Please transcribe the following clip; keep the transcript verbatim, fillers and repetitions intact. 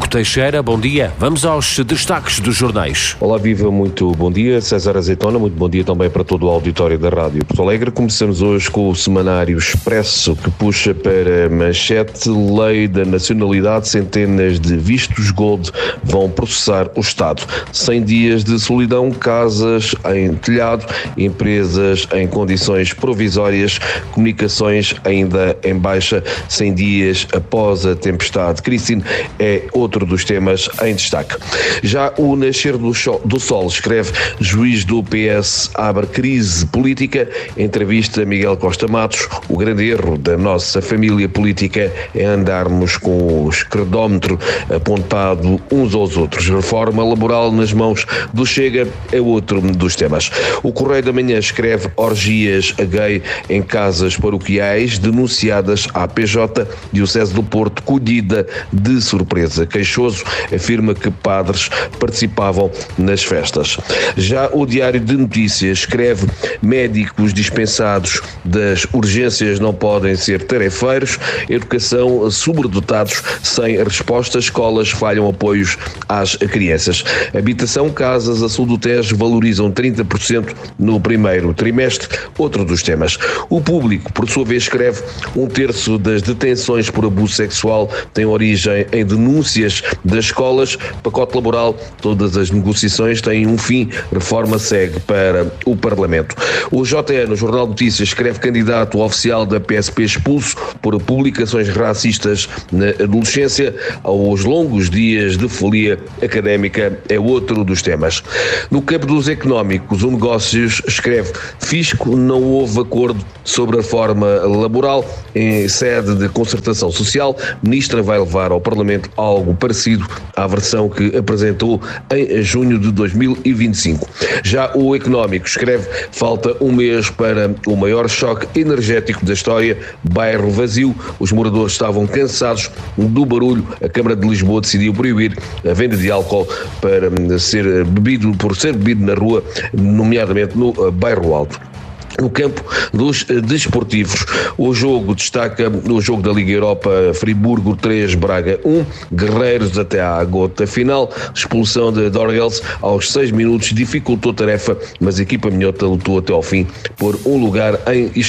Marco Teixeira, bom dia. Vamos aos destaques dos jornais. Olá, viva, muito bom dia. César Azeitona, muito bom dia também para todo o auditório da Rádio Porto Alegre. Começamos hoje com o semanário Expresso, que puxa para manchete: lei da nacionalidade, centenas de vistos gold vão processar o Estado. cem dias de solidão, casas em telhado, empresas em condições provisórias, comunicações ainda em baixa, cem dias após a tempestade Christine, é outro dos temas em destaque. Já o Nascer do Sol, do Sol escreve: juiz do P S abre crise política, entrevista Miguel Costa Matos. O grande erro da nossa família política é andarmos com o esquerdómetro apontado uns aos outros. Reforma laboral nas mãos do Chega é outro dos temas. O Correio da Manhã escreve: orgias a gay em casas paroquiais denunciadas à P J. Diocese do Porto colhida de surpresa. Queixoso afirma que padres participavam nas festas. Já o Diário de Notícias escreve: médicos dispensados das urgências não podem ser tarefeiros, educação sobredotados sem respostas, escolas falham apoios às crianças. Habitação, casas a sul do Tejo valorizam trinta por cento no primeiro trimestre, outro dos temas. O Público, por sua vez, escreve: um terço das detenções por abuso sexual tem origem em denúncias das escolas. Pacote laboral, todas as negociações têm um fim, reforma segue para o Parlamento. O J N, o Jornal de Notícias, escreve: candidato oficial da P S P expulso por publicações racistas na adolescência. Aos longos dias de folia académica é outro dos temas. No campo dos económicos, o Negócios escreve: fisco, não houve acordo sobre a reforma laboral em sede de concertação social. Ministra vai levar ao Parlamento algo parecido à versão que apresentou em junho de dois mil e vinte e cinco. Já o Económico escreve: falta um mês para o maior choque energético da história, bairro vazio, os moradores estavam cansados do barulho, a Câmara de Lisboa decidiu proibir a venda de álcool para ser bebido, por ser bebido na rua, nomeadamente no bairro Alto. No campo dos desportivos, o jogo destaca o jogo da Liga Europa: Friburgo três, Braga um, Guerreiros até à gota final. Expulsão de Dorgels aos seis minutos dificultou a tarefa, mas a equipa minhota lutou até ao fim por um lugar em